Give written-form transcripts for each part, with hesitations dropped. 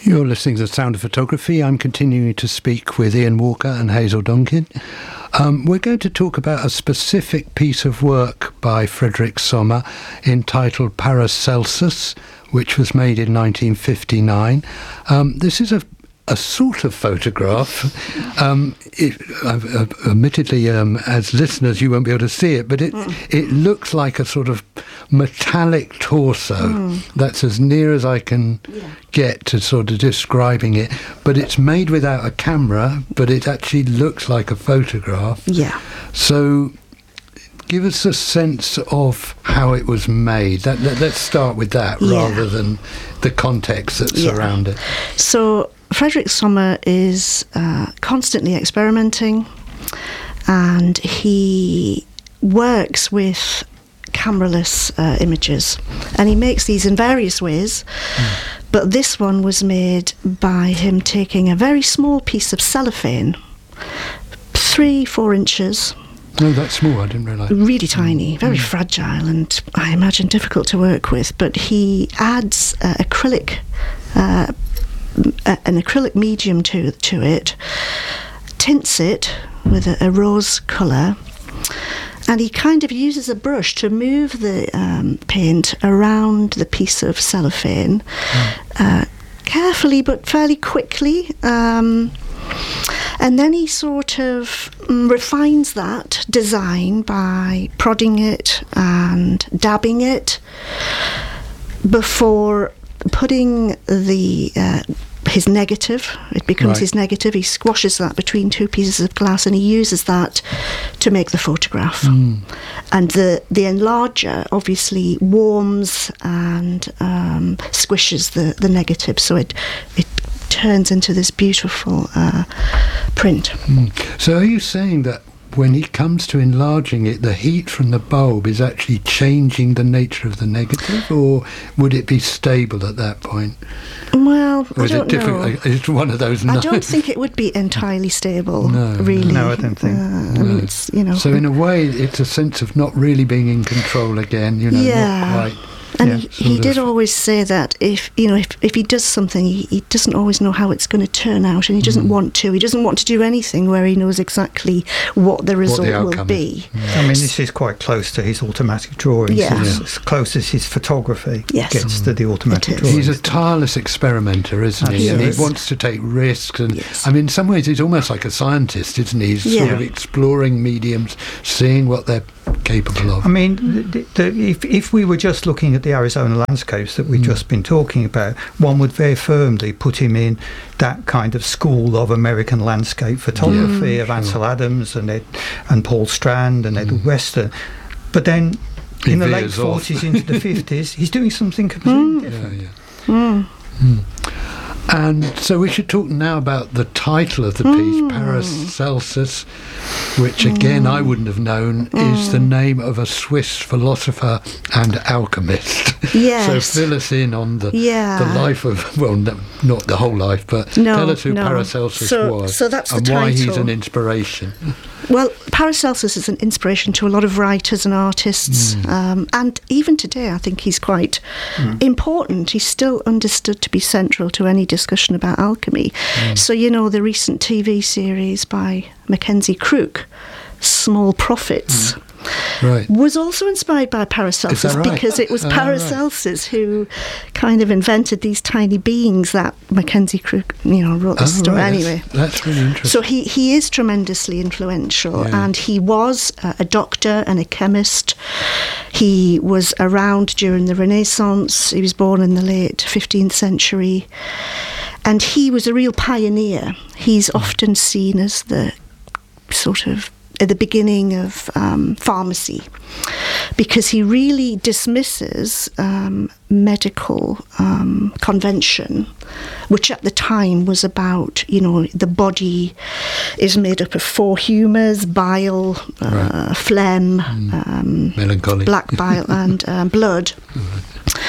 You're listening to The Sound of Photography. I'm continuing to speak with Ian Walker and Hazel Donkin. We're going to talk about a specific piece of work by Frederick Sommer entitled Paracelsus, which was made in 1959. This is a sort of photograph. Admittedly, as listeners, you won't be able to see it, but it looks like a sort of metallic torso. That's as near as I can get to sort of describing it. But it's made without a camera, but it actually looks like a photograph. Yeah. So give us a sense of how it was made. Let's start with that rather than the context that's around it. So Frederick Sommer is constantly experimenting, and he works with cameraless images, and he makes these in various ways, but this one was made by him taking a very small piece of cellophane, 3-4 inches. No, that's small, I didn't realise. Really tiny, very fragile, and I imagine difficult to work with, but he adds an acrylic medium to it, tints it with a rose colour, and he kind of uses a brush to move the paint around the piece of cellophane carefully but fairly quickly, and then he sort of refines that design by prodding it and dabbing it before putting his negative. It becomes his negative. He squashes that between two pieces of glass, and he uses that to make the photograph. And the enlarger obviously warms and squishes the negative, so it turns into this beautiful print. So are you saying that when he comes to enlarging it, the heat from the bulb is actually changing the nature of the negative, or would it be stable at that point? Well, or I don't know. It's one of those. I don't think it would be entirely stable. Really. No, I don't think. It's, So in a way, it's a sense of not really being in control again. Not quite. And he did always say that if he does something, he doesn't always know how it's going to turn out, and he doesn't want to. He doesn't want to do anything where he knows exactly what the result will be. I mean, this is quite close to his automatic drawings. It's as close as his photography gets to the automatic drawings. He's a tireless experimenter, isn't he? And he wants to take risks. And I mean, in some ways, he's almost like a scientist, isn't he? He's sort of exploring mediums, seeing what they're capable of. I mean, if we were just looking at the Arizona landscapes that we've just been talking about, one would very firmly put him in that kind of school of American landscape photography of Ansel Adams and Paul Strand and Edward Weston. But then in the late 40s into the 50s, he's doing something completely different. And so we should talk now about the title of the piece, Paracelsus, which again I wouldn't have known is the name of a Swiss philosopher and alchemist. Yes. So fill us in on the life of, well, no, not the whole life, but tell us who Paracelsus was so that's and the why title. he's an inspiration. Well, Paracelsus is an inspiration to a lot of writers and artists, and even today I think he's quite important. He's still understood to be central to any discussion about alchemy. So, the recent TV series by Mackenzie Crook, Small Profits, was also inspired by Paracelsus, because it was Paracelsus who kind of invented these tiny beings that Mackenzie Crook, wrote the story. Anyway, that's really interesting. So he is tremendously influential, and he was a doctor and a chemist. He was around during the Renaissance. He was born in the late 15th century, and he was a real pioneer. He's often seen as the sort of at the beginning of pharmacy, because he really dismisses medical convention, which at the time was about, the body is made up of 4 humours: bile, phlegm, melancholy, black bile, and blood.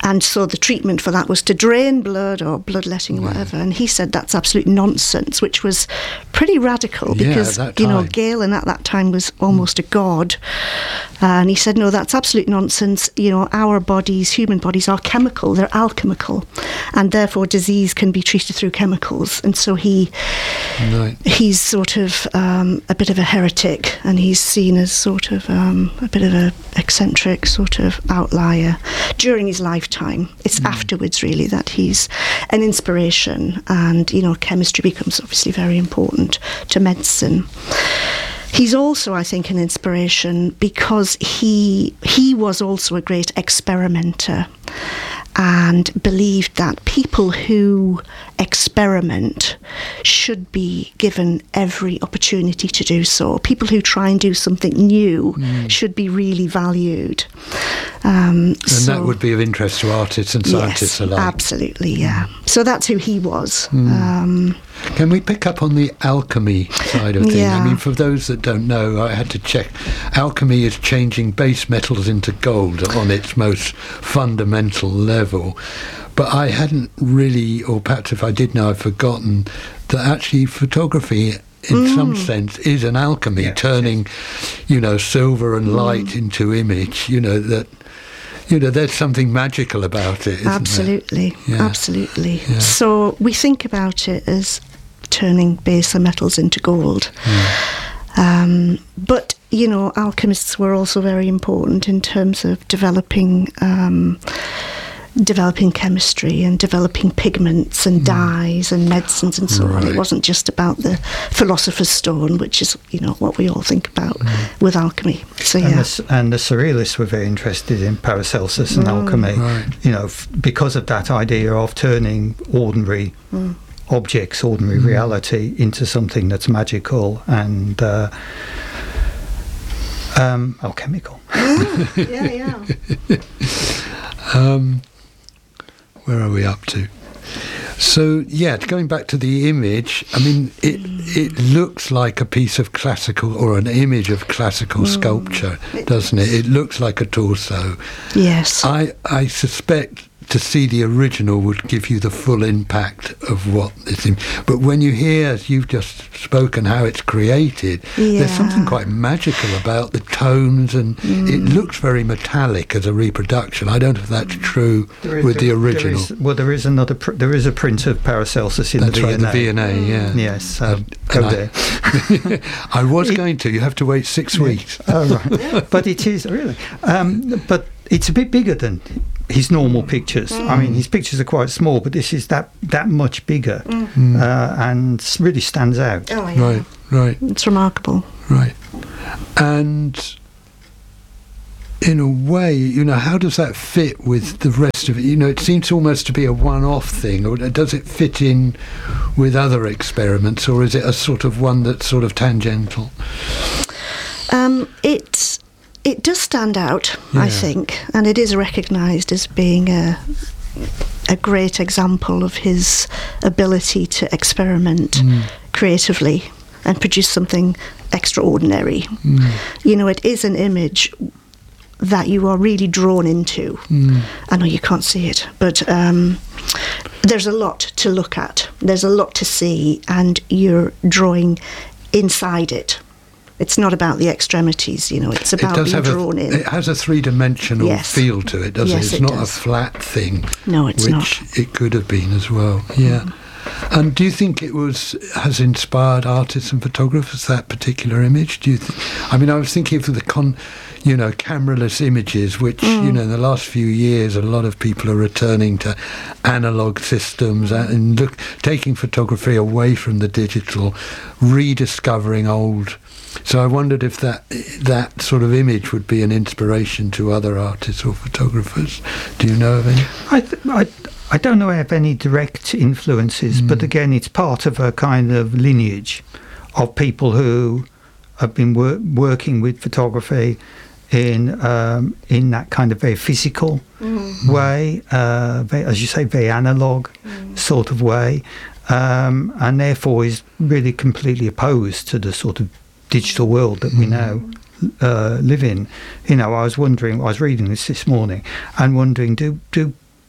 And so the treatment for that was to drain blood or bloodletting or whatever. And he said that's absolute nonsense, which was pretty radical because, Galen at that time was almost a god. And he said, no, that's absolute nonsense. Our bodies, human bodies, are chemical. They're alchemical. And therefore disease can be treated through chemicals. And so he's sort of a bit of a heretic, and he's seen as sort of a bit of an eccentric sort of outlier during his lifetime. It's afterwards really that he's an inspiration, and chemistry becomes obviously very important to medicine. He's also, I think, an inspiration because he was also a great experimenter and believed that people who experiment should be given every opportunity to do so. People who try and do something new should be really valued. And that would be of interest to artists and scientists alike. Absolutely, yeah. So that's who he was. Can we pick up on the alchemy side of things? Yeah. I mean, for those that don't know, I had to check. Alchemy is changing base metals into gold on its most fundamental level. But I hadn't really, or perhaps if I did know, I've forgotten, that actually photography in some sense is an alchemy, turning, silver and light into image, there's something magical about it, isn't Absolutely, there? Yeah. Absolutely. Yeah. So we think about it as turning baser metals into gold. But, alchemists were also very important in terms of developing chemistry and developing pigments and dyes and medicines and so on. It wasn't just about the philosopher's stone, which is what we all think about with alchemy. So and the Surrealists were very interested in Paracelsus and alchemy, because of that idea of turning ordinary objects, ordinary reality, into something that's magical and alchemical. Where are we up to? So, going back to the image, I mean, it looks like a piece of classical, or an image of classical sculpture, doesn't it? It looks like a torso. Yes. I suspect to see the original would give you the full impact of what this is. But when you hear, as you've just spoken, how it's created, there's something quite magical about the tones, and it looks very metallic as a reproduction. I don't know if that's true with the original. There is a print of Paracelsus in the V&A. That's right, the V&A, yeah. Yes, go there. I was going to. You have to wait 6 weeks. Oh, right. But it is, really. But it's a bit bigger than his normal pictures. I mean, his pictures are quite small, but this is that much bigger and really stands out. Oh, yeah. Right. It's remarkable. Right. And in a way, how does that fit with the rest of it? It seems almost to be a one-off thing, or does it fit in with other experiments, or is it a sort of one that's sort of tangential? It does stand out, I think, and it is recognised as being a great example of his ability to experiment creatively and produce something extraordinary. It is an image that you are really drawn into. I know you can't see it, but there's a lot to look at. There's a lot to see, and you're drawing inside it. It's not about the extremities, it's about being drawn in. It has a three-dimensional feel to it, doesn't it? It's not a flat thing. No, it's not. Which it could have been as well, And do you think it has inspired artists and photographers, that particular image? Do you think? I mean, I was thinking of the cameraless images, which in the last few years, a lot of people are returning to analog systems and taking photography away from the digital, rediscovering old. So I wondered if that sort of image would be an inspiration to other artists or photographers. Do you know of any? I don't know of any direct influences, but again, it's part of a kind of lineage of people who have been working with photography in that kind of very physical way, as you say, very analog sort of way, and therefore is really completely opposed to the sort of digital world that we now live in. I was reading this morning and wondering, do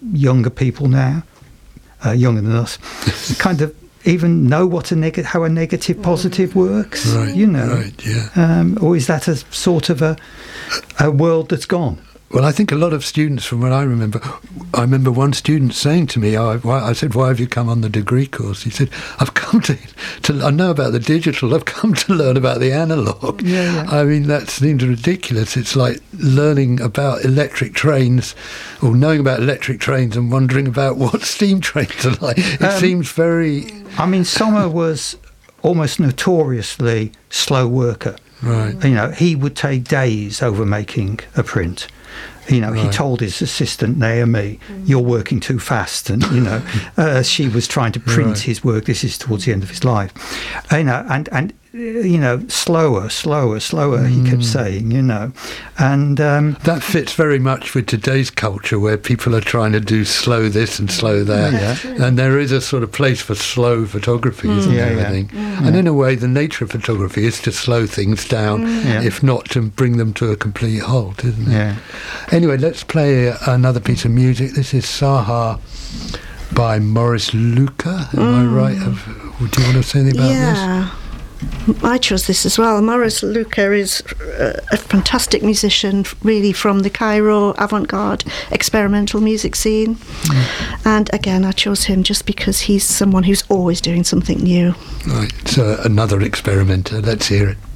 younger people now, younger than us, kind of even know what how a negative positive works, right, you know. Right, yeah. Or is that a sort of a world that's gone? Well, I think a lot of students, from what I remember one student saying to me, I said, why have you come on the degree course? He said, I've come to I know about the digital, I've come to learn about the analogue. Yeah. I mean, that seems ridiculous. It's like learning about electric trains, or knowing about electric trains and wondering about what steam trains are like. It seems very... I mean, Sommer was almost notoriously slow worker. Right. You know, he would take days over making a print. You know, he told his assistant Naomi, "You're working too fast," and you know, she was trying to print his work. This is towards the end of his life, you know, and you know, slower. He kept saying, you know, and that fits very much with today's culture, where people are trying to do slow this and slow that, and there is a sort of place for slow photography, isn't there? I think, and in a way, the nature of photography is to slow things down, if not to bring them to a complete halt, isn't it? Yeah. Anyway, let's play another piece of music. This is Saha by Maurice Luca. Am I right? Do you want to say anything about this? I chose this as well. Maurice Luca is a fantastic musician, really, from the Cairo avant-garde experimental music scene. And again, I chose him just because he's someone who's always doing something new. Right, so another experimenter. Let's hear it.